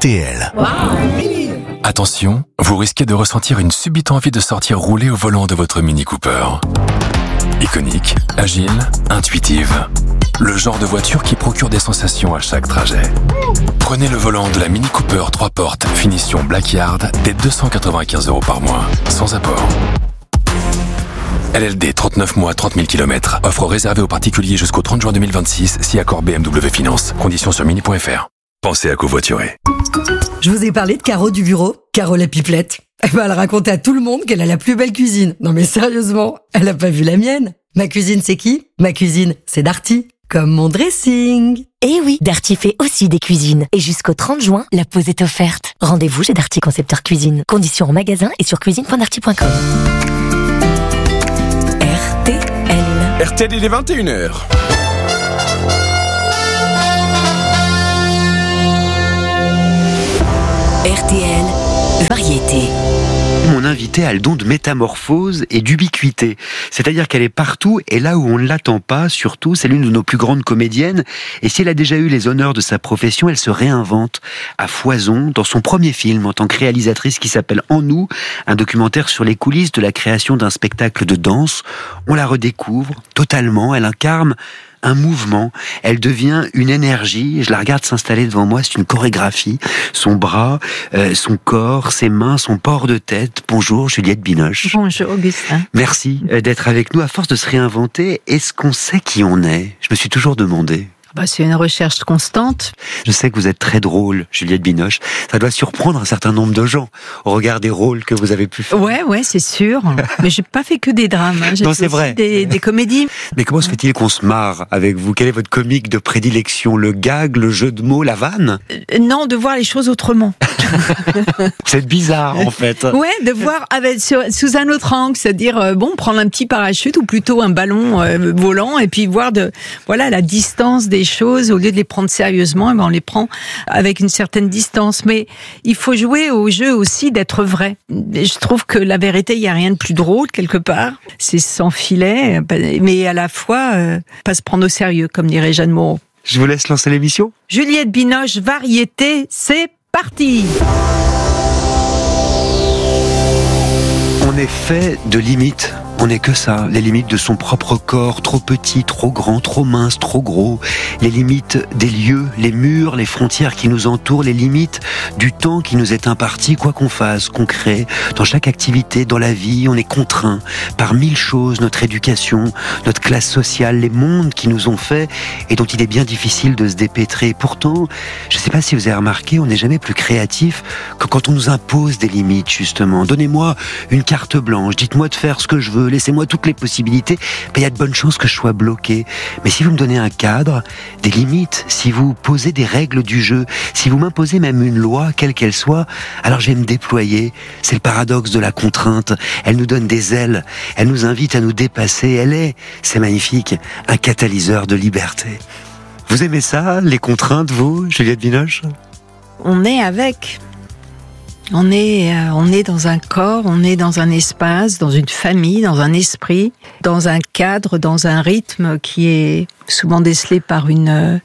RTL. Attention, vous risquez de ressentir une subite envie de sortir rouler au volant de votre Mini Cooper. Iconique, agile, intuitive. Le genre de voiture qui procure des sensations à chaque trajet. Prenez le volant de la Mini Cooper 3 portes, finition Blackyard, dès 295 € par mois, sans apport. LLD 39 mois, 30 000 km. Offre réservée aux particuliers jusqu'au 30 juin 2026, si accord BMW Finance. Conditions sur mini.fr. Pensez à covoiturer. Je vous ai parlé de Caro du bureau, Caro la pipelette. Elle racontait à tout le monde qu'elle a la plus belle cuisine. Non mais sérieusement, elle a pas vu la mienne. Ma cuisine c'est qui ? Ma cuisine c'est Darty. Comme mon dressing. Eh oui, Darty fait aussi des cuisines. Et jusqu'au 30 juin, la pause est offerte. Rendez-vous chez Darty Concepteur Cuisine. Conditions en magasin et sur cuisine.darty.com. RTL. RTL, il est 21h. RTL, variété. Mon invitée a le don de métamorphose et d'ubiquité. C'est-à-dire qu'elle est partout et là où on ne l'attend pas, surtout, c'est l'une de nos plus grandes comédiennes. Et si elle a déjà eu les honneurs de sa profession, elle se réinvente à foison dans son premier film en tant que réalisatrice qui s'appelle En nous, un documentaire sur les coulisses de la création d'un spectacle de danse. On la redécouvre totalement, elle incarne un mouvement, elle devient une énergie, je la regarde s'installer devant moi, c'est une chorégraphie, son bras, son corps, ses mains, son port de tête. Bonjour Juliette Binoche. Bonjour Augustin. Merci d'être avec nous. À force de se réinventer, est-ce qu'on sait qui on est ? Je me suis toujours demandé. C'est une recherche constante. Je sais que vous êtes très drôle, Juliette Binoche. Ça doit surprendre un certain nombre de gens au regard des rôles que vous avez pu faire. Ouais, c'est sûr. Mais j'ai pas fait que des drames. J'ai non, c'est vrai. Des comédies. Mais comment se fait-il qu'on se marre avec vous ? Quel est votre comique de prédilection ? Le gag, le jeu de mots, la vanne ? Non, de voir les choses autrement. C'est bizarre, en fait. Ouais, de voir sous un autre angle, c'est-à-dire prendre un petit parachute ou plutôt un ballon volant et puis voir la distance des choses, au lieu de les prendre sérieusement, on les prend avec une certaine distance. Mais il faut jouer au jeu aussi d'être vrai. Et je trouve que la vérité, il n'y a rien de plus drôle quelque part. C'est sans filet, mais à la fois pas se prendre au sérieux, comme dirait Jeanne Moreau. Je vous laisse lancer l'émission. Juliette Binoche, variété, c'est parti. On est fait de limites. On n'est que ça, les limites de son propre corps, trop petit, trop grand, trop mince, trop gros, les limites des lieux, les murs, les frontières qui nous entourent, les limites du temps qui nous est imparti, quoi qu'on fasse, qu'on crée, dans chaque activité, dans la vie, on est contraint par 1000 choses, notre éducation, notre classe sociale, les mondes qui nous ont fait et dont il est bien difficile de se dépêtrer. Pourtant, je ne sais pas si vous avez remarqué, on n'est jamais plus créatif que quand on nous impose des limites, justement. Donnez-moi une carte blanche, dites-moi de faire ce que je veux, laissez-moi toutes les possibilités, il y a de bonnes chances que je sois bloqué. Mais si vous me donnez un cadre, des limites, si vous posez des règles du jeu, si vous m'imposez même une loi, quelle qu'elle soit, alors je vais me déployer. C'est le paradoxe de la contrainte. Elle nous donne des ailes, elle nous invite à nous dépasser. C'est magnifique, un catalyseur de liberté. Vous aimez ça, les contraintes, vous, Juliette Binoche ? On est avec... On est dans un corps, on est dans un espace, dans une famille, dans un esprit, dans un cadre, dans un rythme qui est souvent décelé par une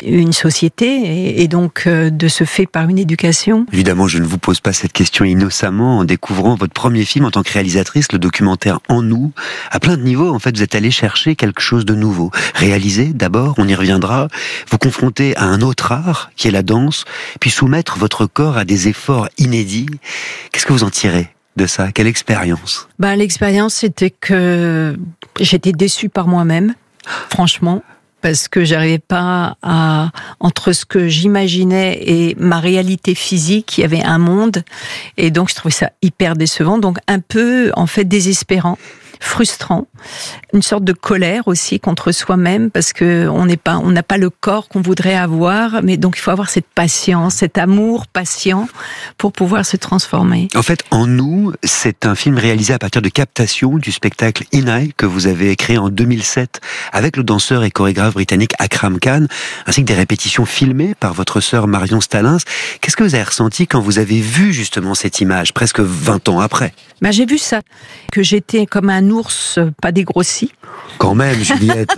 société et donc de ce fait par une éducation. Évidemment, je ne vous pose pas cette question innocemment en découvrant votre premier film en tant que réalisatrice, le documentaire En nous. À plein de niveaux, en fait, vous êtes allé chercher quelque chose de nouveau. Réaliser, d'abord, on y reviendra, vous confronter à un autre art, qui est la danse, puis soumettre votre corps à des efforts inédits. Qu'est-ce que vous en tirez de ça ? Quelle expérience ? L'expérience, c'était que j'étais déçue par moi-même, franchement, parce que j'arrivais pas entre ce que j'imaginais et ma réalité physique, il y avait un monde, et donc je trouvais ça hyper décevant, donc un peu, en fait, désespérant. Frustrant, une sorte de colère aussi contre soi-même parce que on n'a pas le corps qu'on voudrait avoir, mais donc il faut avoir cette patience, cet amour patient pour pouvoir se transformer. En fait, En nous, c'est un film réalisé à partir de captations du spectacle Inai que vous avez créé en 2007 avec le danseur et chorégraphe britannique Akram Khan, ainsi que des répétitions filmées par votre sœur Marion Stallins. Qu'est-ce que vous avez ressenti quand vous avez vu justement cette image presque 20 ans après ? J'ai vu ça, que j'étais comme un un ours pas dégrossi. Quand même, Juliette.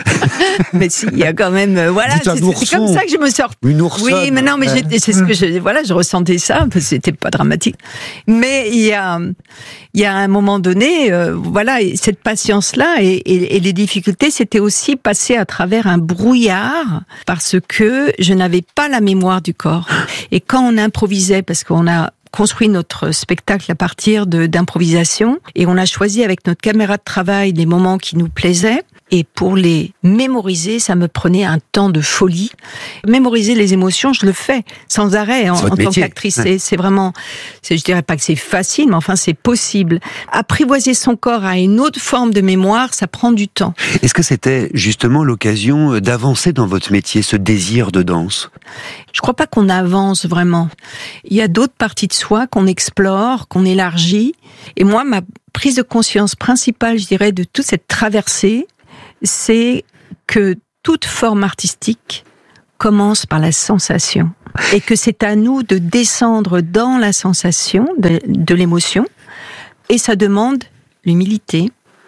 Mais si, il y a quand même, voilà, c'est comme ça que je me sors. Une oursonne. Oui, mais non, mais c'est ce que je ressentais ça, parce que c'était pas dramatique. Mais il y a un moment donné, voilà, cette patience-là et les difficultés, c'était aussi passer à travers un brouillard, parce que je n'avais pas la mémoire du corps. Et quand on improvisait, parce qu'on a construit notre spectacle à partir d'improvisation, et on a choisi avec notre caméra de travail des moments qui nous plaisaient, et pour les mémoriser, ça me prenait un temps de folie. Mémoriser les émotions, je le fais sans arrêt en tant qu'actrice. Ouais. C'est vraiment, je dirais pas que c'est facile, mais enfin c'est possible. Apprivoiser son corps à une autre forme de mémoire, ça prend du temps. Est-ce que c'était justement l'occasion d'avancer dans votre métier, ce désir de danse ? Je crois pas qu'on avance vraiment. Il y a d'autres parties de soi qu'on explore, qu'on élargit. Et moi, ma prise de conscience principale, je dirais, de toute cette traversée, c'est que toute forme artistique commence par la sensation. Et que c'est à nous de descendre dans la sensation de l'émotion. Et ça demande l'humilité,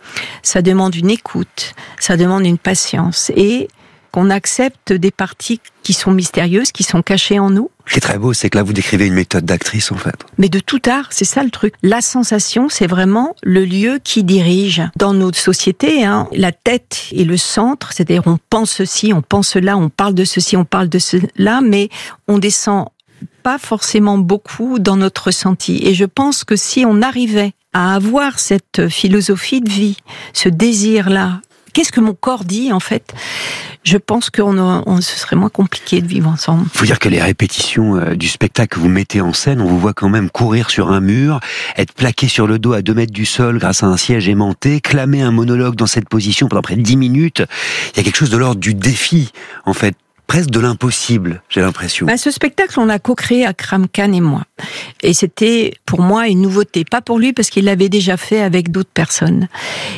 ça demande une écoute, ça demande une patience. Et qu'on accepte des parties qui sont mystérieuses, qui sont cachées en nous. Ce qui est très beau, c'est que là, vous décrivez une méthode d'actrice, en fait. Mais de tout art, c'est ça le truc. La sensation, c'est vraiment le lieu qui dirige. Dans notre société, la tête est le centre, c'est-à-dire on pense ceci, on pense cela, on parle de ceci, on parle de cela, mais on descend pas forcément beaucoup dans notre ressenti. Et je pense que si on arrivait à avoir cette philosophie de vie, ce désir-là, qu'est-ce que mon corps dit, en fait ? Je pense que ce serait moins compliqué de vivre ensemble. Il faut dire que les répétitions du spectacle que vous mettez en scène, on vous voit quand même courir sur un mur, être plaqué sur le dos à 2 mètres du sol grâce à un siège aimanté, clamer un monologue dans cette position pendant près de 10 minutes. Il y a quelque chose de l'ordre du défi, en fait. Presque de l'impossible, j'ai l'impression. Ce spectacle, on l'a co-créé Akram Khan et moi. Et c'était, pour moi, une nouveauté. Pas pour lui, parce qu'il l'avait déjà fait avec d'autres personnes.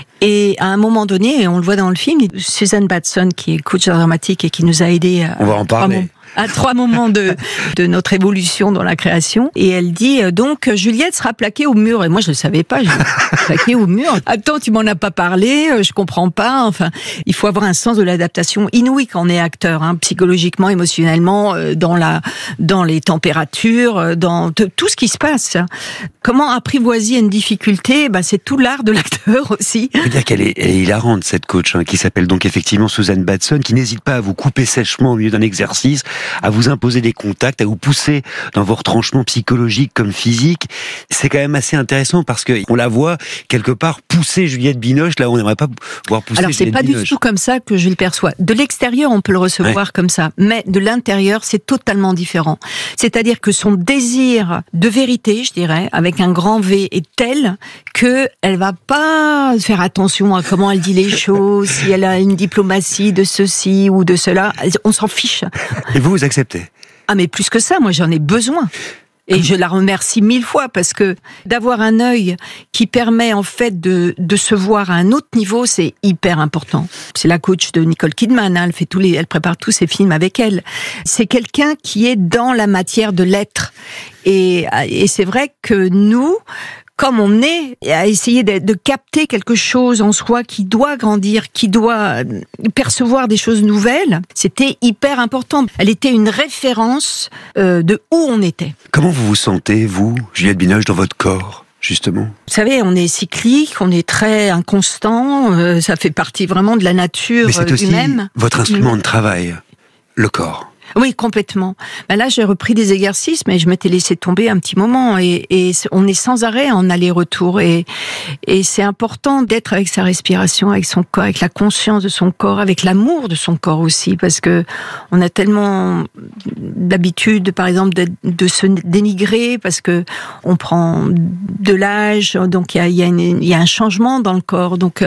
Et à un moment donné, et on le voit dans le film, Suzanne Batson, qui est coach dramatique et qui nous a aidés à 3 moments de notre évolution dans la création. Et elle dit, donc, Juliette sera plaquée au mur. Et moi, je ne le savais pas, plaquée au mur. Attends, tu m'en as pas parlé, je comprends pas. Enfin, il faut avoir un sens de l'adaptation inouï quand on est acteur, psychologiquement, émotionnellement, dans les températures, dans tout ce qui se passe. Comment apprivoiser une difficulté? C'est tout l'art de l'acteur aussi. Je veux dire qu'elle est hilarante, cette coach, qui s'appelle donc effectivement Suzanne Batson, qui n'hésite pas à vous couper sèchement au milieu d'un exercice, à vous imposer des contacts, à vous pousser dans vos retranchements psychologiques comme physiques. C'est quand même assez intéressant parce que on la voit quelque part pousser Juliette Binoche, là on n'aimerait pas voir pousser Juliette Binoche. Alors c'est pas du tout comme ça que je le perçois. De l'extérieur on peut le recevoir comme ça, mais de l'intérieur c'est totalement différent. C'est-à-dire que son désir de vérité, je dirais, avec un grand V, est tel que elle va pas faire attention à comment elle dit les choses, si elle a une diplomatie de ceci ou de cela, on s'en fiche. Et vous acceptez? Ah mais plus que ça, moi j'en ai besoin. Et je la remercie 1000 fois parce que d'avoir un œil qui permet en fait de se voir à un autre niveau, c'est hyper important. C'est la coach de Nicole Kidman, elle prépare tous ses films avec elle. C'est quelqu'un qui est dans la matière de l'être. Et c'est vrai que nous, comme on est à essayer de capter quelque chose en soi qui doit grandir, qui doit percevoir des choses nouvelles, c'était hyper important. Elle était une référence de où on était. Comment vous vous sentez, vous, Juliette Binoche, dans votre corps, justement? Vous savez, on est cyclique, on est très inconstant, ça fait partie vraiment de la nature humaine. Mais c'est aussi votre instrument de travail, le corps. Oui, complètement. Là, j'ai repris des exercices, mais je m'étais laissé tomber un petit moment. Et on est sans arrêt en aller-retour. Et c'est important d'être avec sa respiration, avec son corps, avec la conscience de son corps, avec l'amour de son corps aussi. Parce que on a tellement d'habitude, par exemple, de se dénigrer, parce que on prend de l'âge, donc il y a un changement dans le corps. Donc,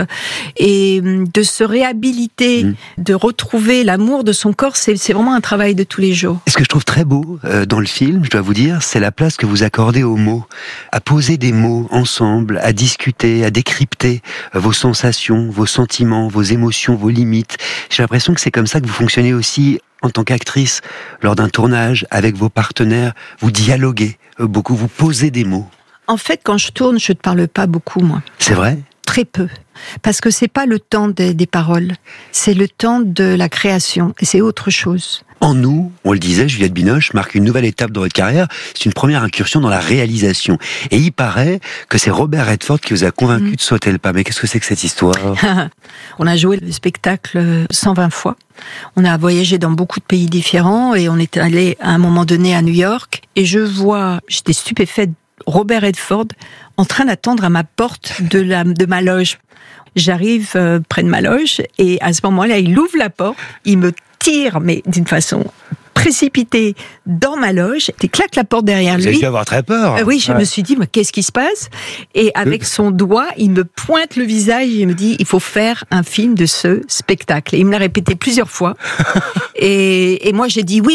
et de se réhabiliter, de retrouver l'amour de son corps, c'est vraiment un travail de tous les jours. Ce que je trouve très beau dans le film, je dois vous dire, c'est la place que vous accordez aux mots, à poser des mots ensemble, à discuter, à décrypter vos sensations, vos sentiments, vos émotions, vos limites. J'ai l'impression que c'est comme ça que vous fonctionnez aussi en tant qu'actrice, lors d'un tournage, avec vos partenaires, vous dialoguez beaucoup, vous posez des mots. En fait, quand je tourne, je ne parle pas beaucoup, moi. C'est vrai ? très peu. Parce que c'est pas le temps des paroles, c'est le temps de la création, et c'est autre chose. En nous, on le disait, Juliette Binoche marque une nouvelle étape dans votre carrière. C'est une première incursion dans la réalisation. Et il paraît que c'est Robert Redford qui vous a convaincu de sauter le pas. Mais qu'est-ce que c'est que cette histoire? On a joué le spectacle 120 fois. On a voyagé dans beaucoup de pays différents et on est allé à un moment donné à New York. Et j'étais stupéfaite, Robert Redford en train d'attendre à ma porte de ma loge. J'arrive près de ma loge et à ce moment-là, il ouvre la porte, il me tire, mais d'une façon précipitée dans ma loge, et claque la porte derrière lui. Vous avez dû avoir très peur. Oui, je me suis dit, mais qu'est-ce qui se passe? Et avec son doigt, il me pointe le visage et il me dit, il faut faire un film de ce spectacle. Et il me l'a répété plusieurs fois. et moi, j'ai dit oui.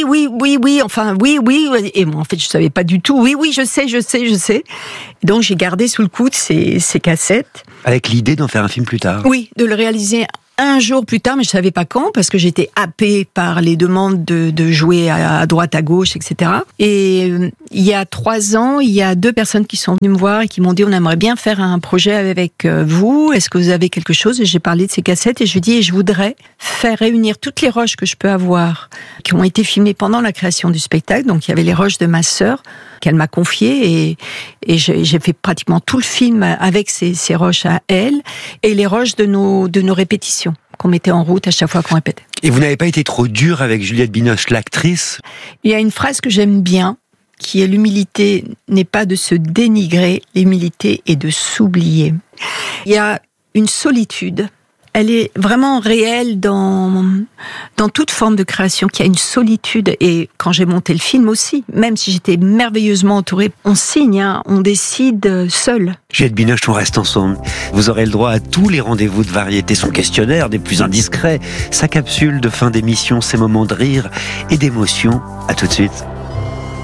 Et moi, en fait, je savais pas du tout. Oui, je sais. Donc, j'ai gardé sous le coude ces cassettes. Avec l'idée d'en faire un film plus tard. Oui, de le réaliser un jour plus tard, mais je savais pas quand, parce que j'étais happée par les demandes de jouer à droite, à gauche, etc. Et il y a 3 ans, il y a 2 personnes qui sont venues me voir et qui m'ont dit, on aimerait bien faire un projet avec vous. Est-ce que vous avez quelque chose? Et j'ai parlé de ces cassettes et je lui ai dit, je voudrais faire réunir toutes les rushs que je peux avoir, qui ont été filmées pendant la création du spectacle. Donc il y avait les rushs de ma sœur, qu'elle m'a confié et j'ai fait pratiquement tout le film avec ces rushs à elle et les rushs de nos répétitions qu'on mettait en route à chaque fois qu'on répétait. Et vous n'avez pas été trop dur avec Juliette Binoche, l'actrice? Il y a une phrase que j'aime bien, qui est: l'humilité n'est pas de se dénigrer, l'humilité est de s'oublier. Il y a une solitude. Elle est vraiment réelle dans toute forme de création, qu'il y a une solitude. Et quand j'ai monté le film aussi, même si j'étais merveilleusement entourée, on signe, on décide seul. Juliette Binoche, on reste ensemble. Vous aurez le droit à tous les rendez-vous de variété, son questionnaire des plus indiscrets, sa capsule de fin d'émission, ses moments de rire et d'émotion. À tout de suite.